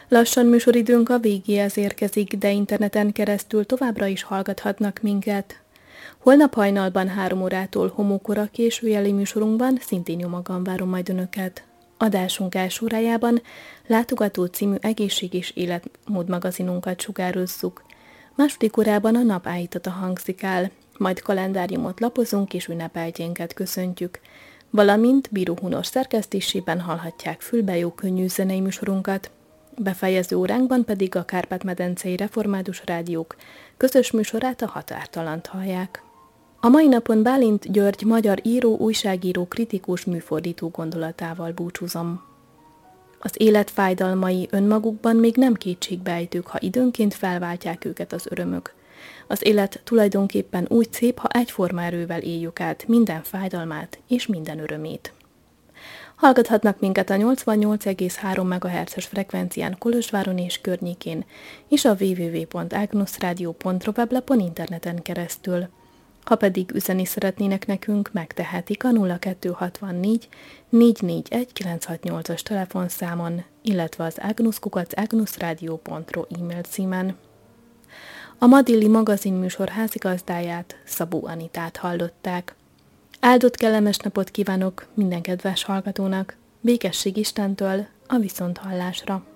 Lassan műsoridőnk a végéhez érkezik, de interneten keresztül továbbra is hallgathatnak minket. Holnap hajnalban 3 órától homókora későjeli műsorunkban szintén jó magam várom majd önöket. Adásunk első órájában Látogató című egészség- és életmód magazinunkat sugározzuk. Második órában a nap állítata hangzik el, majd kalendáriumot lapozunk és ünnepeltjénket köszöntjük. Valamint Bíró Hunor szerkesztésében hallhatják fülbe jó könnyű zenei műsorunkat. Befejező óránkban pedig a Kárpát-medencei Református Rádiók közös műsorát, a Határtalant hallják. A mai napon Bálint György magyar író, újságíró, kritikus, műfordító gondolatával búcsúzom. Az élet fájdalmai önmagukban még nem kétségbeejtők, ha időnként felváltják őket az örömök. Az élet tulajdonképpen úgy szép, ha egyforma erővel éljük át minden fájdalmát és minden örömét. Hallgathatnak minket a 88,3 MHz-es frekvencián Kolozsváron és környékén, és a www.agnusradio.ru weblapon interneten keresztül. Ha pedig üzenni szeretnének nekünk, megtehetik a 0264 441 968-as telefonszámon, illetve az agnus@agnusradio.ru e-mail címen. A Madilli magazinműsor házigazdáját, Szabó Anitát hallották. Áldott kellemes napot kívánok minden kedves hallgatónak, békesség Istentől, a viszonthallásra!